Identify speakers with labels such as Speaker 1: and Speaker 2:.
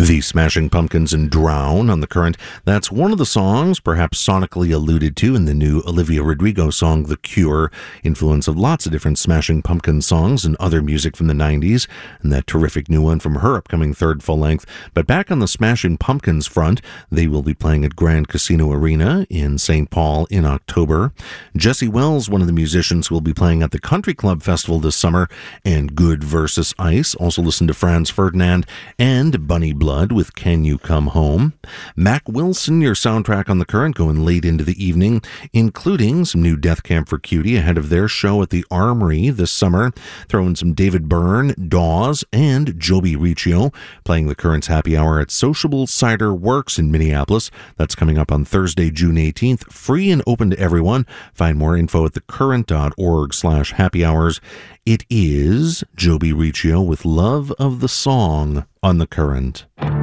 Speaker 1: The Smashing Pumpkins and Drown on the Current. That's one of the songs perhaps sonically alluded to in the new Olivia Rodrigo song The Cure, influence of lots of different Smashing Pumpkins songs and other music from the 90s, and that terrific new one from her upcoming third full-length. But back on the Smashing Pumpkins front, they will be playing at Grand Casino Arena in St. Paul in October. Jesse Wells, one of the musicians who will be playing at the Country Club Festival this summer, and Good vs. Ice. Also listen to Franz Ferdinand and Bunny Blood with Can You Come Home. Mac Wilson, your soundtrack on the Current, going late into the evening, including some new Death Camp for Cutie ahead of their show at the Armory this summer. Throw in some David Byrne, Dawes, and Joby Riccio, playing the Current's Happy Hour at Sociable Cider Works in Minneapolis. That's coming up on Thursday, June 18th. Free and open to everyone. Find more info at thecurrent.org/happy hours. It is Joby Riccio with Love of the Song on the Current.